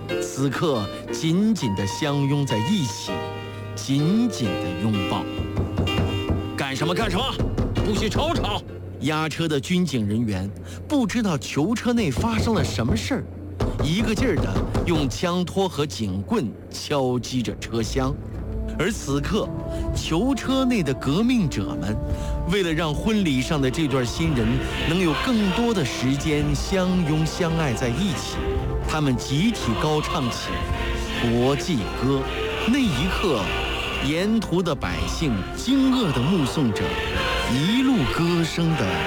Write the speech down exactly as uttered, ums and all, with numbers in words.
此刻紧紧地相拥在一起，紧紧地拥抱。干什么干什么？不许吵吵！押车的军警人员不知道囚车内发生了什么事儿，一个劲儿地用枪托和警棍敲击着车厢。而此刻，囚车内的革命者们，为了让婚礼上的这对新人能有更多的时间相拥相爱在一起，他们集体高唱起国际歌。那一刻，沿途的百姓惊愕地目送着一路歌声的